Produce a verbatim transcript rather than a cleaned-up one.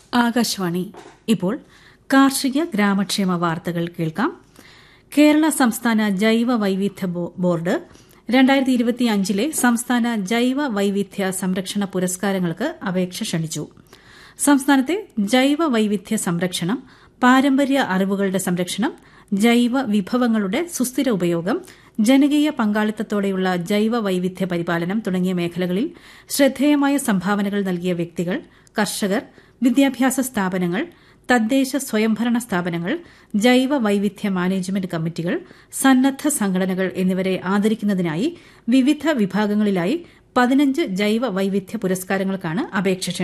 ആകാശവാണി. ഇപ്പോൾ കാർഷിക ഗ്രാമക്ഷേമ വാർത്തകൾ കേൾക്കാം. കേരള സംസ്ഥാന ജൈവ വൈവിധ്യ ബോർഡ് രണ്ടായിരത്തി ഇരുപത്തിയഞ്ചിലെ സംസ്ഥാന ജൈവ വൈവിധ്യ സംരക്ഷണ പുരസ്കാരങ്ങൾക്ക് അപേക്ഷ ക്ഷണിച്ചു. സംസ്ഥാനത്തെ ജൈവ വൈവിധ്യ സംരക്ഷണം, പാരമ്പര്യ അറിവുകളുടെ സംരക്ഷണം, ജൈവ വിഭവങ്ങളുടെ സുസ്ഥിര ഉപയോഗം, ജനകീയ പങ്കാളിത്തത്തോടെയുള്ള ജൈവ വൈവിധ്യ പരിപാലനം തുടങ്ങിയ മേഖലകളിൽ ശ്രദ്ധേയമായ സംഭാവനകൾ നൽകിയ വ്യക്തികൾ, കർഷകർ, വിദ്യാഭ്യാസ സ്ഥാപനങ്ങൾ, തദ്ദേശ സ്വയംഭരണ സ്ഥാപനങ്ങൾ, ജൈവ വൈവിധ്യ മാനേജ്മെന്റ് കമ്മിറ്റികൾ, സന്നദ്ധ സംഘടനകൾ എന്നിവരെ ആദരിക്കുന്നതിനായി വിവിധ വിഭാഗങ്ങളിലായി പതിനഞ്ച് ജൈവ വൈവിധ്യ പുരസ്കാരങ്ങൾക്കാണ് അപേക്ഷ